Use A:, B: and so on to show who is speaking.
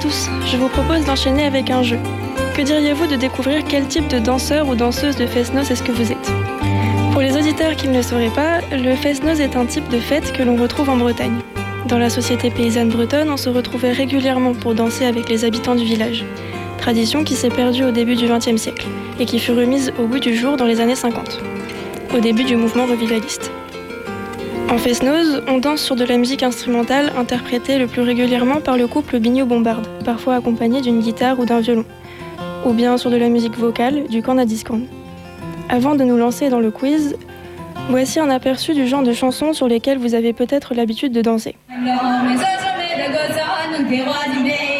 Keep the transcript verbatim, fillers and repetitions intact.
A: tous, je vous propose d'enchaîner avec un jeu. Que diriez-vous de découvrir quel type de danseur ou danseuse de Fest-Noz est-ce que vous êtes ? Pour les auditeurs qui ne le sauraient pas, le Fest-Noz est un type de fête que l'on retrouve en Bretagne. Dans la société paysanne bretonne, on se retrouvait régulièrement pour danser avec les habitants du village. Tradition qui s'est perdue au début du vingtième siècle et qui fut remise au goût du jour dans les années cinquante, au début du mouvement revivaliste. En Fest-Noz, on danse sur de la musique instrumentale interprétée le plus régulièrement par le couple Biniou-Bombarde, parfois accompagné d'une guitare ou d'un violon, ou bien sur de la musique vocale, du cornadiscan. Avant de nous lancer dans le quiz, voici un aperçu du genre de chansons sur lesquelles vous avez peut-être l'habitude de danser.